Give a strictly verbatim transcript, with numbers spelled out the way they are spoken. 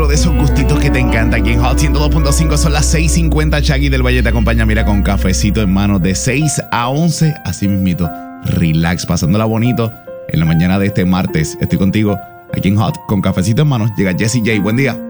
de esos gustitos que te encanta aquí en Hot ciento dos punto cinco. Son las seis cincuenta. Shaggy del Valle te acompaña, mira, con cafecito en mano de seis a once. Así mismito, relax, pasándola bonito en la mañana de este martes. Estoy contigo aquí en Hot con cafecito en mano. Llega Jessie J. Buen día.